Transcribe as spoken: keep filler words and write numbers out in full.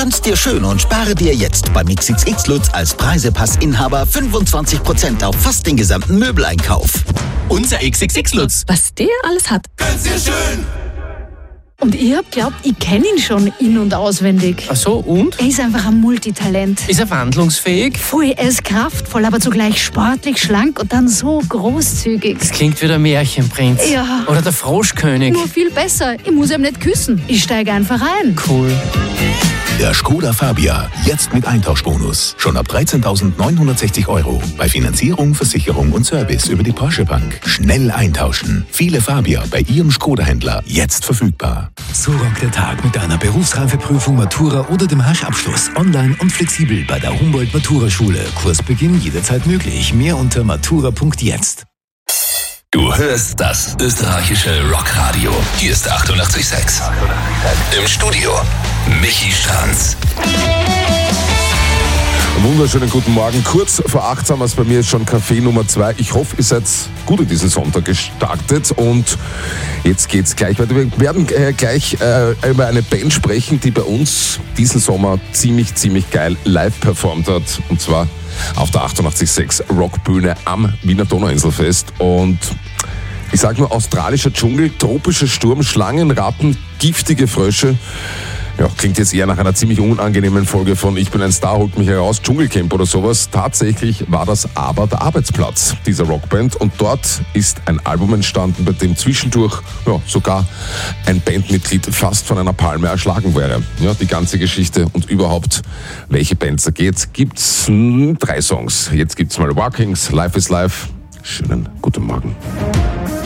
Tanz dir schön und spare dir jetzt beim X X X Lutz als Preisepassinhaber fünfundzwanzig Prozent auf fast den gesamten Möbeleinkauf. Unser X X X Lutz. Was der alles hat. Tanz dir schön. Und ihr habt glaubt, ich kenne ihn schon in- und auswendig. Ach so, und? Er ist einfach ein Multitalent. Ist er wandlungsfähig? Voll, er ist kraftvoll, aber zugleich sportlich, schlank und dann so großzügig. Das klingt wie der Märchenprinz. Ja. Oder der Froschkönig. Nur viel besser. Ich muss ihm nicht küssen. Ich steige einfach ein. Cool. Der Skoda Fabia, jetzt mit Eintauschbonus. Schon ab dreizehntausendneunhundertsechzig Euro. Bei Finanzierung, Versicherung und Service über die Porsche Bank. Schnell eintauschen. Viele Fabia bei Ihrem Skoda-Händler. Jetzt verfügbar. So rockt der Tag mit einer Berufsreifeprüfung, Matura oder dem Haschabschluss. Online und flexibel bei der Humboldt-Matura-Schule. Kursbeginn jederzeit möglich. Mehr unter matura punkt jetzt. Du hörst das österreichische Rockradio. Hier ist achtundachtzig Komma sechs. Im Studio Michi Stranz. Wunderschönen guten Morgen. Kurz vor acht haben wir es bei mir schon Café Nummer zwei. Ich hoffe, ihr seid gut in diesen Sonntag gestartet und jetzt geht's gleich weiter. Wir werden äh, gleich äh, über eine Band sprechen, die bei uns diesen Sommer ziemlich, ziemlich geil live performt hat. Und zwar auf der achtundachtzig Komma sechs Rockbühne am Wiener Donauinselfest. Und ich sage nur australischer Dschungel, tropischer Sturm, Schlangen, Ratten, giftige Frösche. Ja, klingt jetzt eher nach einer ziemlich unangenehmen Folge von Ich bin ein Star, holt mich heraus, Dschungelcamp oder sowas. Tatsächlich war das aber der Arbeitsplatz dieser Rockband und dort ist ein Album entstanden, bei dem zwischendurch ja, sogar ein Bandmitglied fast von einer Palme erschlagen wäre. Ja, die ganze Geschichte und überhaupt, welche Bands da geht, gibt's mh, drei Songs. Jetzt gibt's mal Walkings, Life is Life. Schönen guten Morgen.